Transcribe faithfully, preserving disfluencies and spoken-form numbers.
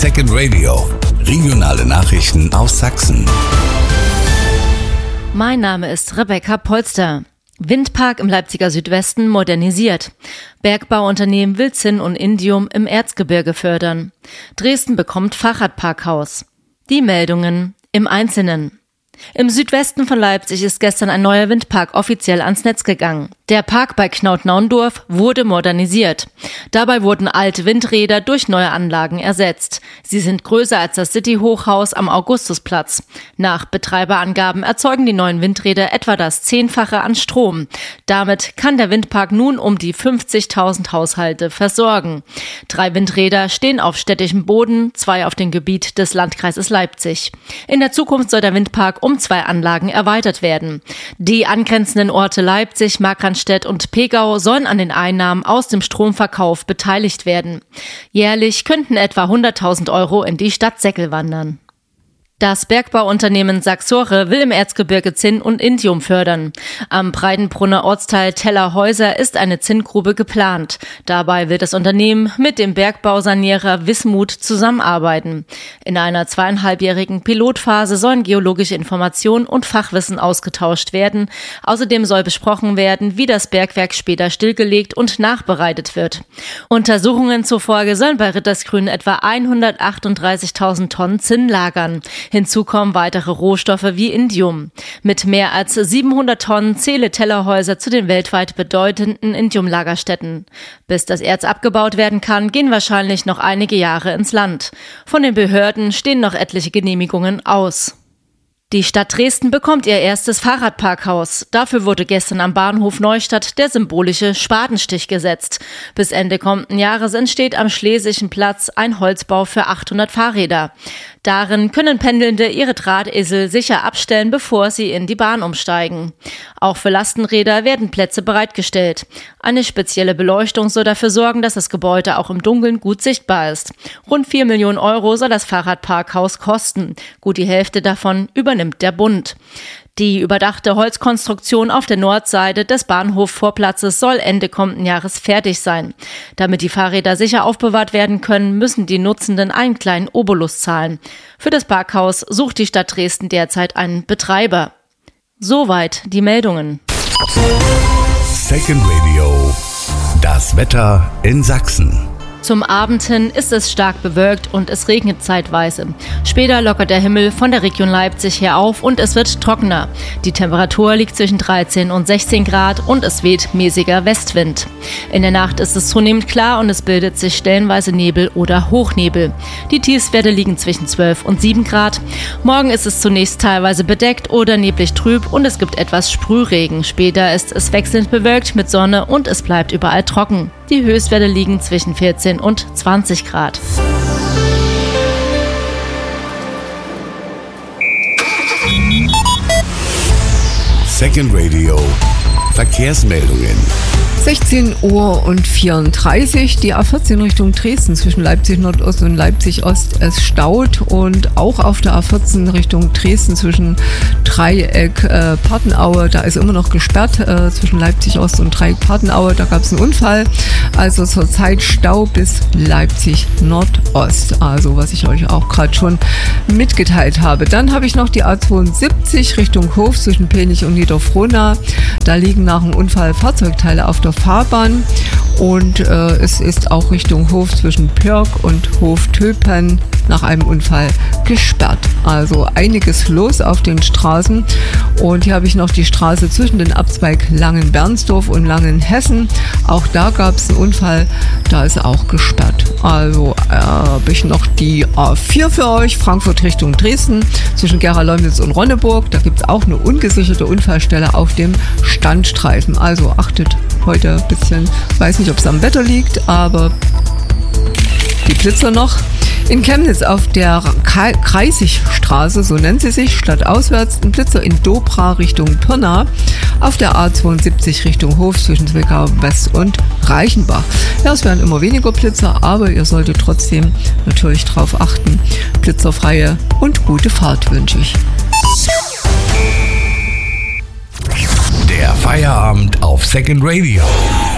Second Radio. Regionale Nachrichten aus Sachsen. Mein Name ist Rebecca Polster. Windpark im Leipziger Südwesten modernisiert. Bergbauunternehmen will Zinn und Indium im Erzgebirge fördern. Dresden bekommt Fahrradparkhaus. Die Meldungen im Einzelnen. Im Südwesten von Leipzig ist gestern ein neuer Windpark offiziell ans Netz gegangen. Der Park bei Knaut-Naundorf wurde modernisiert. Dabei wurden alte Windräder durch neue Anlagen ersetzt. Sie sind größer als das City-Hochhaus am Augustusplatz. Nach Betreiberangaben erzeugen die neuen Windräder etwa das Zehnfache an Strom. Damit kann der Windpark nun um die fünfzigtausend Haushalte versorgen. Drei Windräder stehen auf städtischem Boden, zwei auf dem Gebiet des Landkreises Leipzig. In der Zukunft soll der Windpark um zwei Anlagen erweitert werden. Die angrenzenden Orte Leipzig, Markranstädt und Pegau sollen an den Einnahmen aus dem Stromverkauf beteiligt werden. Jährlich könnten etwa hunderttausend Euro in die Stadtsäckel wandern. Das Bergbauunternehmen Saxore will im Erzgebirge Zinn und Indium fördern. Am Breidenbrunner Ortsteil Tellerhäuser ist eine Zinngrube geplant. Dabei will das Unternehmen mit dem Bergbausanierer Wismut zusammenarbeiten. In einer zweieinhalbjährigen Pilotphase sollen geologische Informationen und Fachwissen ausgetauscht werden. Außerdem soll besprochen werden, wie das Bergwerk später stillgelegt und nachbereitet wird. Untersuchungen zufolge sollen bei Rittersgrün etwa hundertachtunddreißigtausend Tonnen Zinn lagern. Hinzu kommen weitere Rohstoffe wie Indium. Mit mehr als siebenhundert Tonnen zähle Tellerhäuser zu den weltweit bedeutenden Indiumlagerstätten. Bis das Erz abgebaut werden kann, gehen wahrscheinlich noch einige Jahre ins Land. Von den Behörden stehen noch etliche Genehmigungen aus. Die Stadt Dresden bekommt ihr erstes Fahrradparkhaus. Dafür wurde gestern am Bahnhof Neustadt der symbolische Spatenstich gesetzt. Bis Ende kommenden Jahres entsteht am Schlesischen Platz ein Holzbau für achthundert Fahrräder. Darin können Pendelnde ihre Drahtesel sicher abstellen, bevor sie in die Bahn umsteigen. Auch für Lastenräder werden Plätze bereitgestellt. Eine spezielle Beleuchtung soll dafür sorgen, dass das Gebäude auch im Dunkeln gut sichtbar ist. Rund vier Millionen Euro soll das Fahrradparkhaus kosten. Gut die Hälfte davon übernimmt der Bund. Die überdachte Holzkonstruktion auf der Nordseite des Bahnhofvorplatzes soll Ende kommenden Jahres fertig sein. Damit die Fahrräder sicher aufbewahrt werden können, müssen die Nutzenden einen kleinen Obolus zahlen. Für das Parkhaus sucht die Stadt Dresden derzeit einen Betreiber. Soweit die Meldungen. Second Radio. Das Wetter in Sachsen. Zum Abend hin ist es stark bewölkt und es regnet zeitweise. Später lockert der Himmel von der Region Leipzig her auf und es wird trockener. Die Temperatur liegt zwischen dreizehn und sechzehn Grad und es weht mäßiger Westwind. In der Nacht ist es zunehmend klar und es bildet sich stellenweise Nebel oder Hochnebel. Die Tiefstwerte liegen zwischen zwölf und sieben Grad. Morgen ist es zunächst teilweise bedeckt oder neblig trüb und es gibt etwas Sprühregen. Später ist es wechselnd bewölkt mit Sonne und es bleibt überall trocken. Die Höchstwerte liegen zwischen vierzehn und zwanzig Grad. Second Radio. Verkehrsmeldungen. sechzehn Uhr und vierunddreißig, die A vierzehn Richtung Dresden zwischen Leipzig Nordost und Leipzig Ost, es staut und auch auf der A vierzehn Richtung Dresden zwischen Dreieck äh, Partenaue, da ist immer noch gesperrt äh, zwischen Leipzig Ost und Dreieck Partenaue, da gab es einen Unfall, also zurzeit Stau bis Leipzig Nordost, also was ich euch auch gerade schon mitgeteilt habe. Dann habe ich noch die A zweiundsiebzig Richtung Hof zwischen Penich und Niederfrohna, da liegen nach dem Unfall Fahrzeugteile auf der Fahrbahn und äh, es ist auch Richtung Hof zwischen Pörg und Hof-Töpen nach einem Unfall gesperrt. Also einiges los auf den Straßen und hier habe ich noch die Straße zwischen den Abzweig Langen-Bernsdorf und Langen-Hessen. Auch da gab es einen Unfall, da ist auch gesperrt. Also äh, habe ich noch die A vier für euch, Frankfurt Richtung Dresden zwischen Gera-Leumnitz und Ronneburg. Da gibt es auch eine ungesicherte Unfallstelle auf dem Standstreifen. Also achtet heute ein bisschen, weiß nicht, ob es am Wetter liegt, aber die Blitzer noch. In Chemnitz auf der Kreisigstraße, so nennt sie sich, stadtauswärts, ein Blitzer in Dobra Richtung Pirna, auf der A zweiundsiebzig Richtung Hof zwischen Zwickau West und Reichenbach. Ja, es werden immer weniger Blitzer, aber ihr solltet trotzdem natürlich darauf achten. Blitzerfreie und gute Fahrt wünsche ich. Der Feierabend auf Second Radio.